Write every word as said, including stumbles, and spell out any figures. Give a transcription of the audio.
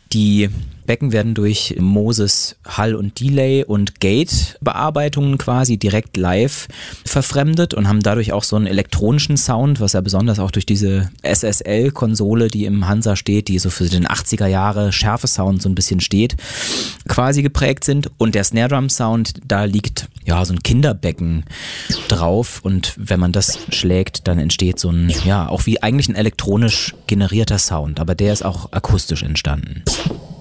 Die Becken werden durch Moses Hall- und Delay- und Gate-Bearbeitungen quasi direkt live verfremdet und haben dadurch auch so einen elektronischen Sound, was ja besonders auch durch diese S S L-Konsole, die im Hansa steht, die so für den achtziger Jahre Schärfe-Sound so ein bisschen steht, quasi geprägt sind. Und der Snare-Drum-Sound, da liegt ja so ein Kinderbecken drauf und wenn man das schlägt, dann entsteht so ein, ja, auch wie eigentlich ein elektronisch generierter Sound, aber der ist auch akustisch entstanden.